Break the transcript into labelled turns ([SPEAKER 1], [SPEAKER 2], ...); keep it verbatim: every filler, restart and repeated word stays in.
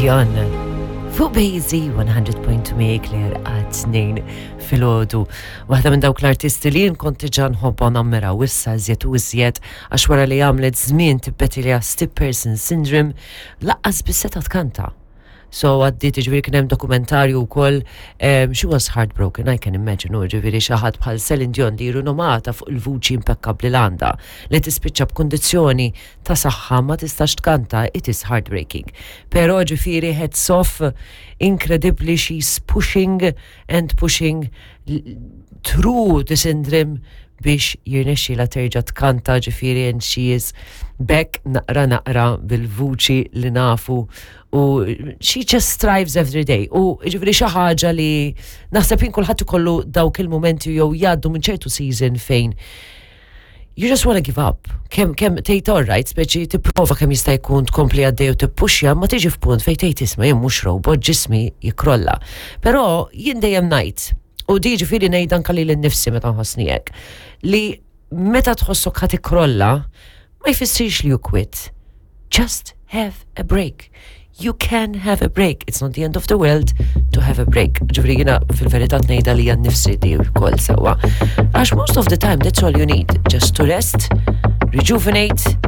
[SPEAKER 1] Dion fuq B Z one hundred point two li għad snin fil-ħodu. Waħda minn dawk l-artisti li nkont diġà nħobba nammira wissa żjed u żjed għax wara li għamlet żmien tibbeti li Stiff Person Syndrome laqqas bis-seta tkanta. So għaddit ġviri kien hemm dokumentarju wkoll um, She Was Heartbroken, I can imagine, u ġviri xi ħadd bħal Celine Dion li rinomata fuq il-vuċi impeccabli l-għandha li tispiċċa b'kundizzjoni ta' saħħa ma tistax tkanta, it is heartbreaking. Però ġifieri heads off, incredibly, she's pushing and pushing through the syndrome biex jirnexxi la terġa' tkanta, ġifieri, and she is back naqra naqra bil-vuċi li nafu u she just strives every day. U ġifieri xi ħaġa li naħseb jien kulħadd ikollu dawk il-momenti jew jgħaddu minn ċertu season fejn you just wanna give up. Kemm kemm tgħid all right, speċi tipprova kemm jista' jkun tkompli għaddej u tippuxja, ma tiġi f'punt fejn tgħid isma' jien mhux robot, ġismi jikrolla. Però jien dejjem ngħid, u di ġifieri ngħid anke lil innifsi meta nħossni hekk, li meta tħossok ħadd ikrolla ma jfissirx li you quit. Just have a break. You can have a break. It's not the end of the world to have a break. Ġifri jina fil-verità tnejda li għan nifsi di kol sewa. Għax most of the time that's all you need. Just to rest, rejuvenate,